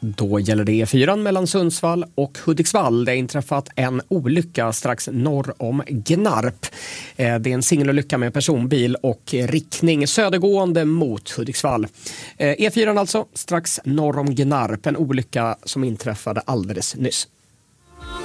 Då gäller det E4 mellan Sundsvall och Hudiksvall. Det har inträffat en olycka strax norr om Gnarp. Det är en singelolycka med personbil och riktning södergående mot Hudiksvall. E4 alltså strax norr om Gnarp. En olycka som inträffade alldeles nyss.